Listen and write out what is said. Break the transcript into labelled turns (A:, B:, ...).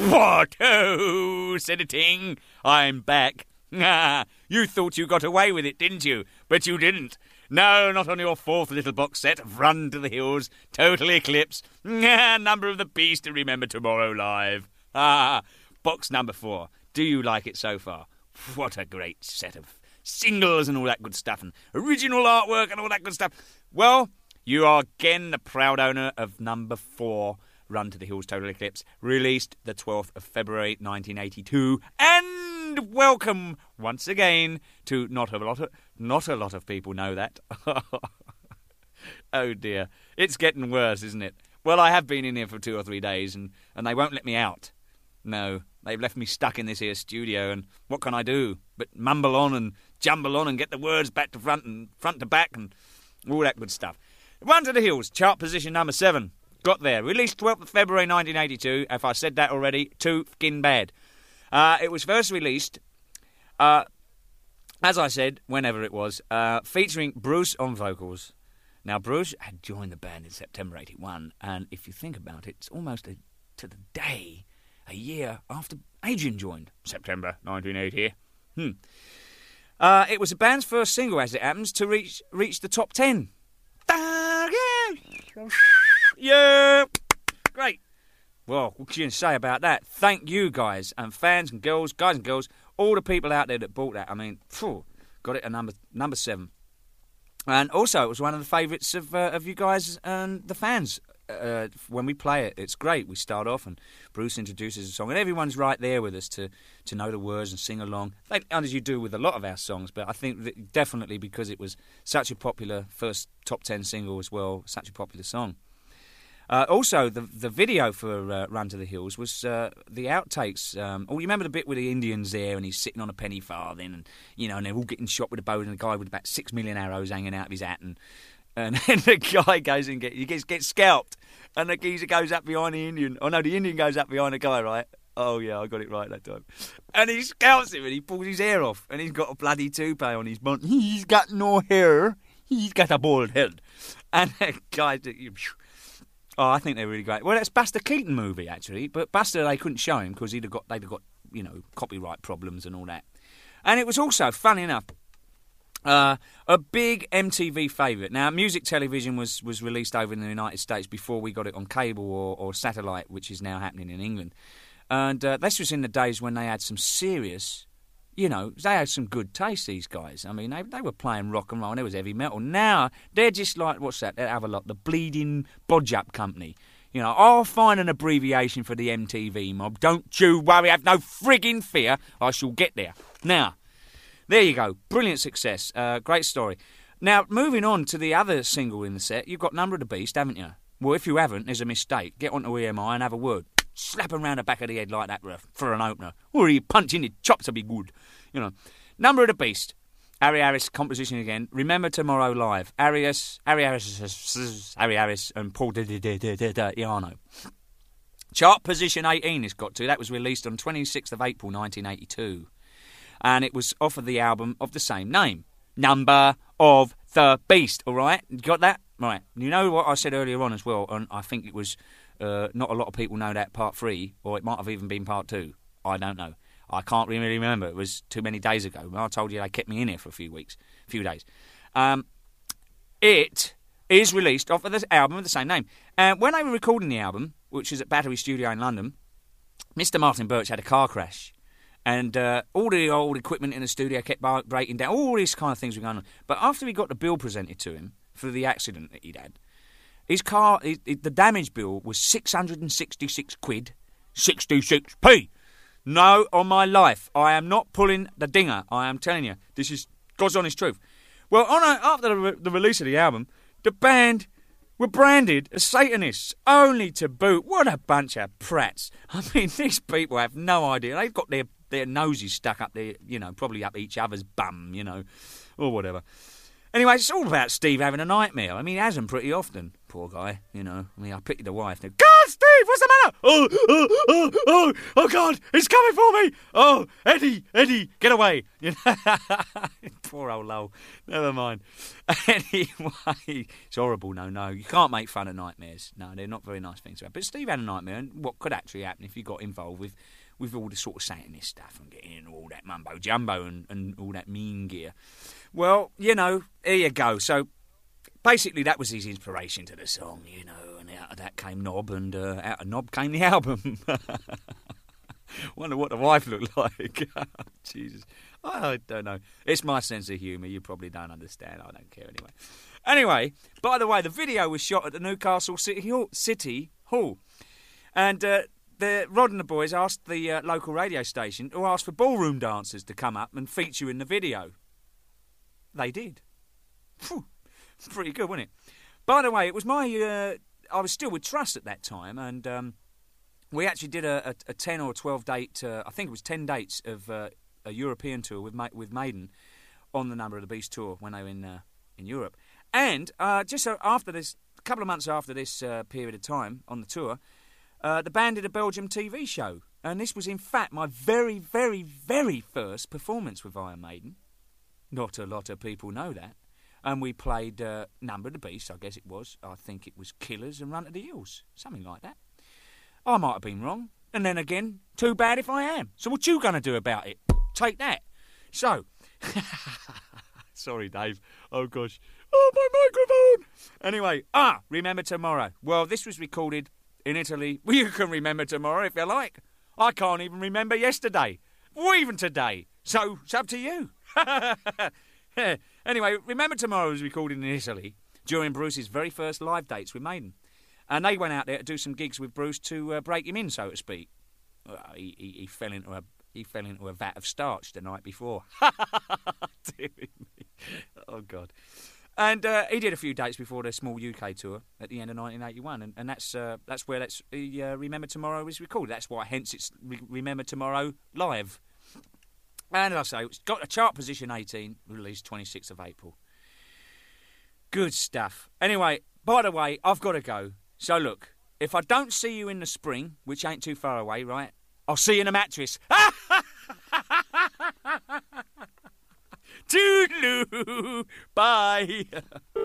A: What? Oh, said a ting. I'm back. You thought you got away with it, didn't you? But you didn't. No, not on your fourth little box set of Run to the Hills, Total Eclipse, Number of the Beast to Remember Tomorrow Live. Box number 4. Do you like it so far? What a great set of singles and all that good stuff, and original artwork and all that good stuff. Well, you are again the proud owner of number 4, Run to the Hills, Total Eclipse, released the 12th of February 1982, and welcome once again to not a lot of people know that. Oh dear, it's getting worse, isn't it? Well, I have been in here for 2 or 3 days, and they won't let me out. No, they've left me stuck in this here studio, and what can I do but mumble on and jumble on and get the words back to front and front to back and all that good stuff. Run to the Hills, chart position number 7. Got there. Released 12th of February 1982. If I said that already, too fucking bad. It was first released, as I said, whenever it was, featuring Bruce on vocals. Now, Bruce had joined the band in September 81, and if you think about it, it's almost to the day, a year after Adrian joined, September 1980. It was the band's first single, as it happens, to reach the top 10. Yeah, great. Well, what can you say about that? Thank you, guys, and fans and girls, guys and girls, all the people out there that bought that. I mean, got it at number 7. And also, it was one of the favourites of you guys and the fans. When we play it, it's great. We start off and Bruce introduces a song, and everyone's right there with us to know the words and sing along, as you do with a lot of our songs. But I think that definitely because it was such a popular first top 10 single as well, such a popular song. Also, the video for Run to the Hills was the outtakes. You remember the bit with the Indians there, and he's sitting on a penny farthing, and and they're all getting shot with a bow, and a guy with about 6 million arrows hanging out of his hat, and then the guy goes and gets scalped, and the geezer goes up behind the Indian. Oh no, the Indian goes up behind the guy, right? Oh yeah, I got it right that time. And he scalps him, and he pulls his hair off, and he's got a bloody toupee on his butt. He's got no hair. He's got a bald head. And the guy. Oh, I think they're really great. Well, that's Buster Keaton movie, actually. But Buster, they couldn't show him because they'd have got copyright problems and all that. And it was also, funny enough, a big MTV favourite. Now, music television was released over in the United States before we got it on cable or satellite, which is now happening in England. And this was in the days when they had some serious... they had some good taste, these guys. I mean, they were playing rock and roll, and there was heavy metal. Now, they're just like, what's that? They have a lot, the Bleeding Bodge-Up Company. I'll find an abbreviation for the MTV mob. Don't you worry, have no frigging fear. I shall get there. Now, there you go. Brilliant success. Great story. Now, moving on to the other single in the set, you've got Number of the Beast, haven't you? Well, if you haven't, there's a mistake. Get onto EMI and have a word. Slap him round the back of the head like that for an opener. Or you punch in the chops to be good. Number of the Beast. Harry Harris composition again. Remember Tomorrow Live. Harry Harris and Paul Iano. Chart position 18 it's got to. That was released on 26th of April 1982. And it was off of the album of the same name. Number of the Beast. All right? You got that? Right. You know what I said earlier on as well, and I think it was... not a lot of people know that part 3, or it might have even been part 2. I don't know. I can't really remember. It was too many days ago. I told you they kept me in here for a few days. It is released off of this album of the same name. When they were recording the album, which was at Battery Studio in London, Mr. Martin Birch had a car crash. And all the old equipment in the studio kept breaking down. All these kind of things were going on. But after he got the bill presented to him for the accident that he'd had, his car, the damage bill was 666 quid, 66p. No, on my life, I am not pulling the dinger. I am telling you, this is God's honest truth. Well, after the release of the album, the band were branded as Satanists, only to boot. What a bunch of prats. I mean, these people have no idea. They've got their noses stuck up there, probably up each other's bum, or whatever. Anyway, it's all about Steve having a nightmare. I mean, he has them pretty often. Poor guy, I pity the wife. God, Steve, what's the matter? Oh, God, he's coming for me. Oh, Eddie, get away. Poor old Lowell. Never mind. Anyway, it's horrible. No. You can't make fun of nightmares. No, they're not very nice things to have. But Steve had a nightmare, and what could actually happen if you got involved with all the sort of Satanist stuff and getting into all that mumbo-jumbo and all that mean gear. Well, here you go. So, basically, that was his inspiration to the song, and out of that came Knob, and out of Knob came the album. Wonder what the wife looked like. Jesus. I don't know. It's my sense of humour. You probably don't understand. I don't care anyway. Anyway, by the way, the video was shot at the Newcastle City Hall. And Rod and the boys asked the local radio station to ask for ballroom dancers to come up and feature in the video. They did. Phew. Pretty good, wasn't it? By the way, it was I was still with Trust at that time, and we actually did a 10 or 12 date, I think it was 10 dates of a European tour with Maiden on the Number of the Beast tour when they were in Europe. And just after this, a couple of months after this period of time on the tour, the band did a Belgium TV show. And this was, in fact, my very, very, very first performance with Iron Maiden. Not a lot of people know that. And we played Number of the Beast, I guess it was. I think it was Killers and Run to the Hills, something like that. I might have been wrong. And then again, too bad if I am. So what you going to do about it? Take that. So, sorry, Dave. Oh, gosh. Oh, my microphone. Anyway, Remember Tomorrow. Well, this was recorded in Italy. Well, you can remember tomorrow if you like. I can't even remember yesterday. Or even today. So, it's up to you. Anyway, Remember Tomorrow was recorded in Italy during Bruce's very first live dates with Maiden. And they went out there to do some gigs with Bruce to break him in, so to speak. Well, he fell into a vat of starch the night before. Dear me. Oh, God. And he did a few dates before the small UK tour at the end of 1981, and that's where Remember Tomorrow was recorded. That's why, hence, it's Remember Tomorrow live. And as I say, it's got a chart position 18, released 26th of April. Good stuff. Anyway, by the way, I've got to go. So look, if I don't see you in the spring, which ain't too far away, right, I'll see you in a mattress. Toodaloo. Bye.